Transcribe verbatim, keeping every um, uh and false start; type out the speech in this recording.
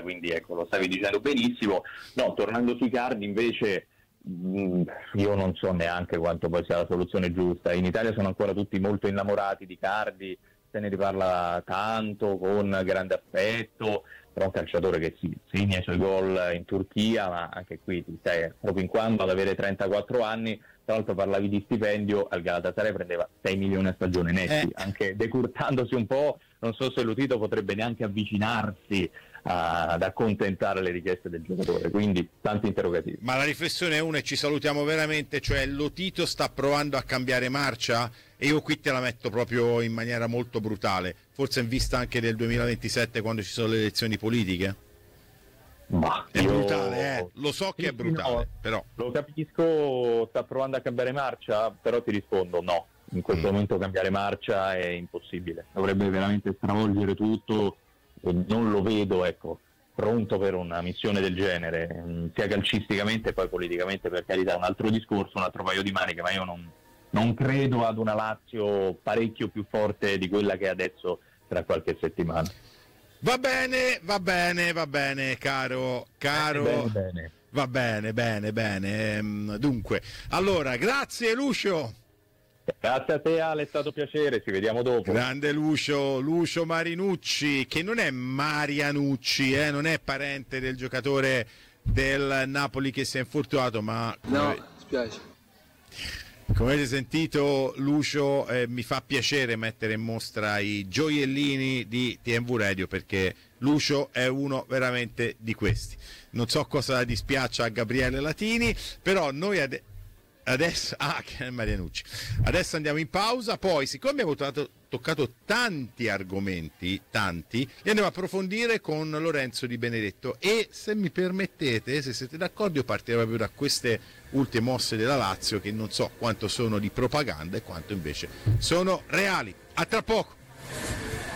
quindi ecco, lo stavi dicendo benissimo. No, tornando sui Cardi invece, mh, io non so neanche quanto poi sia la soluzione giusta. In Italia sono ancora tutti molto innamorati di Cardi, se ne riparla tanto, con grande affetto, però un calciatore che si segna i suoi gol in Turchia, ma anche qui ti stai proprio in quando ad avere trentaquattro anni. Tra l'altro parlavi di stipendio, al Galatasaray prendeva sei milioni a stagione netti, eh. anche decurtandosi un po', non so se Lotito potrebbe neanche avvicinarsi a, ad accontentare le richieste del giocatore, quindi tanti interrogativi. Ma la riflessione è una e ci salutiamo veramente, cioè Lotito sta provando a cambiare marcia? E io qui te la metto proprio in maniera molto brutale, forse in vista anche del duemilaventisette quando ci sono le elezioni politiche? Ma è io... brutale, eh? Lo so che sì, è brutale, no, però lo capisco, sta provando a cambiare marcia, però ti rispondo no, in questo mm. momento cambiare marcia è impossibile, dovrebbe veramente stravolgere tutto e non lo vedo, ecco, pronto per una missione del genere, sia calcisticamente e poi politicamente, per carità, un altro discorso, un altro paio di maniche, ma io non, non credo ad una Lazio parecchio più forte di quella che è adesso tra qualche settimana. Va bene, va bene, va bene, caro, caro. Bene, bene. Va bene, bene, bene. Dunque, allora, grazie Lucio. Grazie a te Ale, è stato un piacere, ci vediamo dopo. Grande Lucio, Lucio Marinucci, che non è Marianucci, eh, non è parente del giocatore del Napoli che si è infortunato, ma... No, spiace. Come avete sentito, Lucio, eh, mi fa piacere mettere in mostra i gioiellini di T M V Radio, perché Lucio è uno veramente di questi. Non so cosa dispiaccia a Gabriele Latini, però noi ade- adesso ah che è Marianucci. Adesso andiamo in pausa, poi siccome abbiamo toccato, toccato tanti argomenti, tanti, li andiamo a approfondire con Lorenzo Di Benedetto e se mi permettete, se siete d'accordo, io partirei proprio da queste ultime mosse della Lazio che non so quanto sono di propaganda e quanto invece sono reali. A tra poco.